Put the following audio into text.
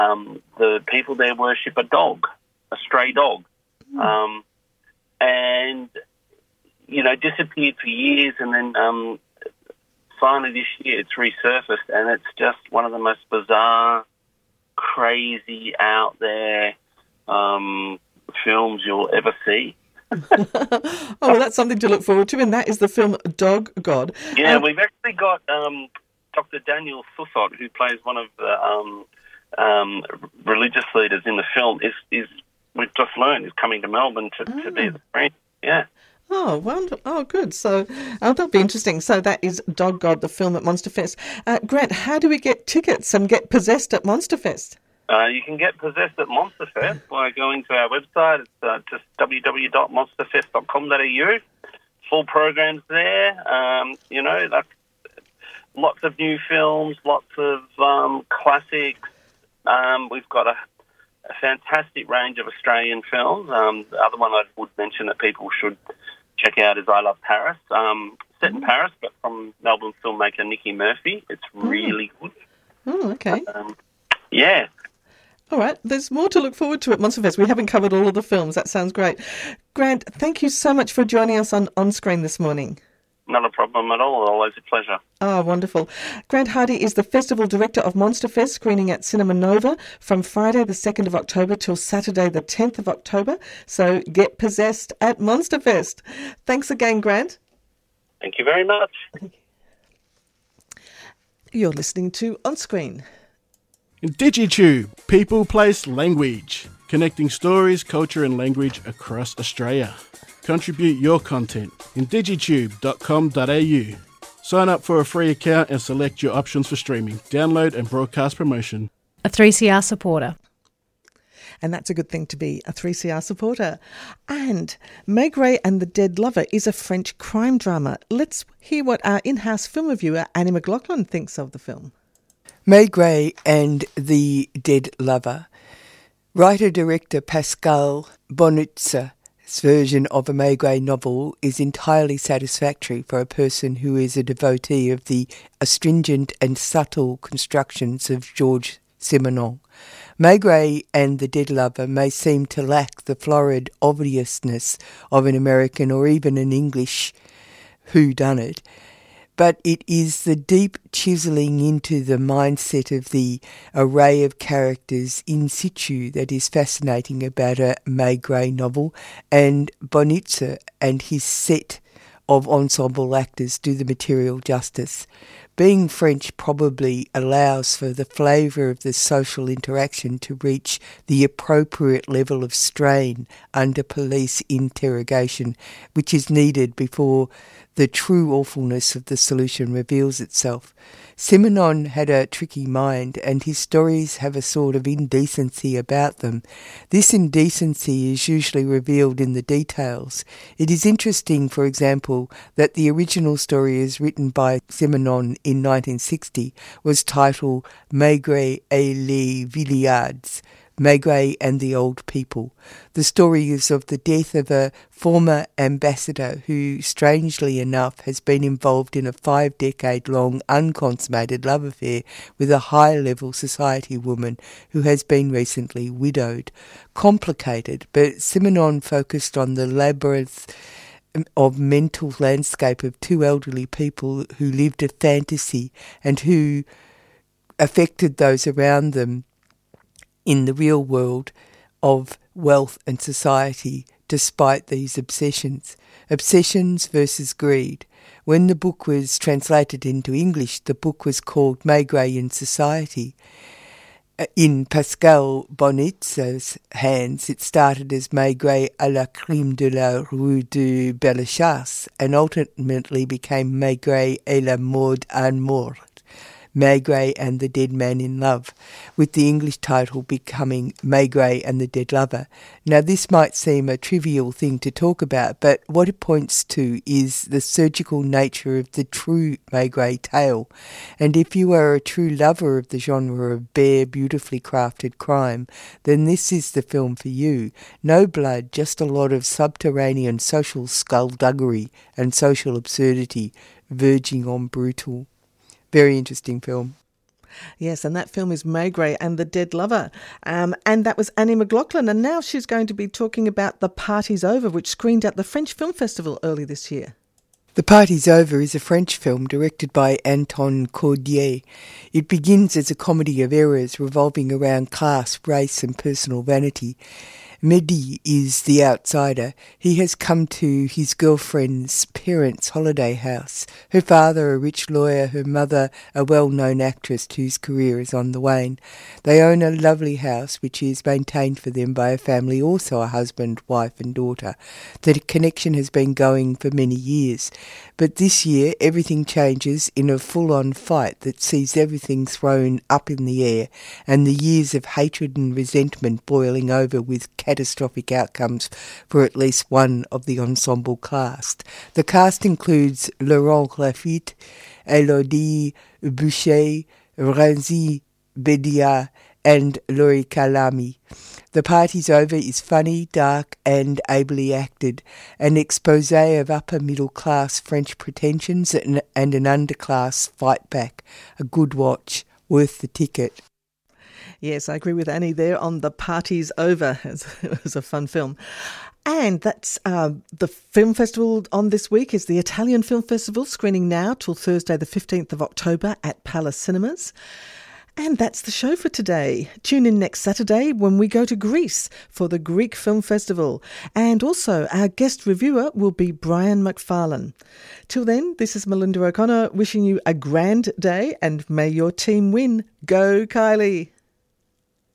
The people there worship a dog, a stray dog, and disappeared for years, and then finally this year it's resurfaced, and it's just one of the most bizarre, crazy, out there films you'll ever see. Oh, well, that's something to look forward to, and that is the film Dog God. Yeah, we've actually got Dr. Daniel Fussot, who plays one of the religious leaders in the film, is we've just learned is coming to Melbourne to be at the screen. Yeah. Oh, wonderful. Oh, good. So that'll be interesting. So that is Dog God, the film at Monsterfest. Grant, how do we get tickets and get possessed at Monsterfest? You can get possessed at Monsterfest by going to our website. It's just www.monsterfest.com.au. Full programs there. That's lots of new films, lots of classics. We've got a fantastic range of Australian films. The other one I would mention that people should check out is I Love Paris. Set in Paris, but from Melbourne filmmaker Nicky Murphy. It's really good. Oh, okay. Yeah. All right, there's more to look forward to at Monsterfest. We haven't covered all of the films. That sounds great. Grant, thank you so much for joining us on Screen this morning. Not a problem at all. Always a pleasure. Oh, wonderful. Grant Hardy is the Festival Director of Monsterfest, screening at Cinema Nova from Friday the 2nd of October till Saturday the 10th of October. So get possessed at Monsterfest. Thanks again, Grant. Thank you very much. You're listening to On Screen. DigiTube, People, Place, Language. Connecting stories, culture and language across Australia. Contribute your content in digitube.com.au. Sign up for a free account and select your options for streaming, download and broadcast promotion. A 3CR supporter. And that's a good thing to be, a 3CR supporter. And Maigret and the Dead Lover is a French crime drama. Let's hear what our in-house film reviewer, Annie McLaughlin, thinks of the film. Maigret and the Dead Lover. Writer-director Pascal Bonutze's version of a Maigret novel is entirely satisfactory for a person who is a devotee of the astringent and subtle constructions of Georges Simenon. Maigret and the Dead Lover may seem to lack the florid obviousness of an American or even an English whodunit, but it is the deep chiselling into the mindset of the array of characters in situ that is fascinating about a Maigret novel, and Bonutze and his set of ensemble actors do the material justice. Being French probably allows for the flavour of the social interaction to reach the appropriate level of strain under police interrogation, which is needed before the true awfulness of the solution reveals itself. Simenon had a tricky mind, and his stories have a sort of indecency about them. This indecency is usually revealed in the details. It is interesting, for example, that the original story is written by Simenon in 1960 was titled Maigret et les Vieillards, Maigret and the Old People. The story is of the death of a former ambassador who, strangely enough, has been involved in a 5-decade-long unconsummated love affair with a high-level society woman who has been recently widowed. Complicated, but Simenon focused on the labyrinth of mental landscape of two elderly people who lived a fantasy and who affected those around them in the real world of wealth and society despite these obsessions. Obsessions versus greed. When the book was translated into English, the book was called Maigret in Society. In Pascal Bonutze's hands, it started as Maigret à la crime de la rue de Bellechasse and ultimately became Maigret et la mort en mort, Maigret and the Dead Man in Love, with the English title becoming Maigret and the Dead Lover. Now, this might seem a trivial thing to talk about, but what it points to is the surgical nature of the true Maigret tale. And if you are a true lover of the genre of bare, beautifully crafted crime, then this is the film for you. No blood, just a lot of subterranean social skullduggery and social absurdity verging on brutal. Very interesting film. Yes, and that film is Maigret and the Dead Lover. And that was Annie McLaughlin. And now she's going to be talking about The Party's Over, which screened at the French Film Festival early this year. The Party's Over is a French film directed by Anton Cordier. It begins as a comedy of errors revolving around class, race and personal vanity. Mehdi is the outsider. He has come to his girlfriend's parents' holiday house. Her father, a rich lawyer, her mother, a well-known actress whose career is on the wane. They own a lovely house which is maintained for them by a family, also a husband, wife and daughter. The connection has been going for many years. But this year everything changes in a full-on fight that sees everything thrown up in the air and the years of hatred and resentment boiling over with catastrophic outcomes for at least one of the ensemble cast. The cast includes Laurent Lafitte, Elodie Boucher, Renzi Bedia and Laurie Kalami. The Party's Over is funny, dark and ably acted, an expose of upper-middle-class French pretensions and an underclass fight back. A good watch, worth the ticket. Yes, I agree with Annie there on The Party's Over. It was a fun film. And that's the film festival on this week is the Italian Film Festival, screening now till Thursday the 15th of October at Palace Cinemas. And that's the show for today. Tune in next Saturday when we go to Greece for the Greek Film Festival. And also our guest reviewer will be Brian McFarlane. Till then, this is Melinda O'Connor wishing you a grand day and may your team win. Go Kylie!